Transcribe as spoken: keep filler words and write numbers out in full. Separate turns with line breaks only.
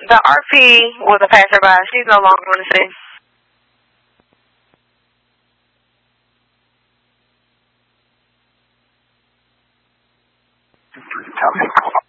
The R P was a passerby. She's no longer on the scene.
Tell me.